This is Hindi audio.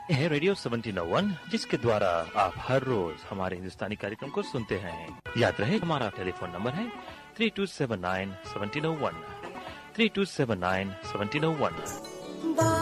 है रेडियो 1701 जिसके द्वारा आप हर रोज हमारे हिंदुस्तानी कार्यक्रम को सुनते हैं। याद रहे हमारा टेलीफोन नंबर है 3279-1701 3279-1701।